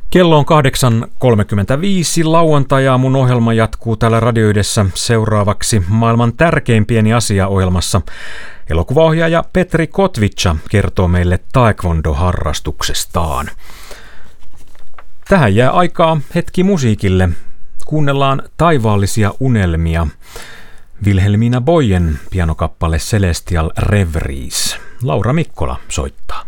Kello on 8.35 lauantai ja mun ohjelma jatkuu täällä radioidessa seuraavaksi maailman tärkeimpien asia-ohjelmassa. Elokuvaohjaaja Petri Kotvica kertoo meille taekwondo-harrastuksestaan. Tähän jää aikaa hetki musiikille. Kuunnellaan Taivaallisia unelmia. Wilhelmina Boyen pianokappale Celestial Reveries. Laura Mikkola soittaa.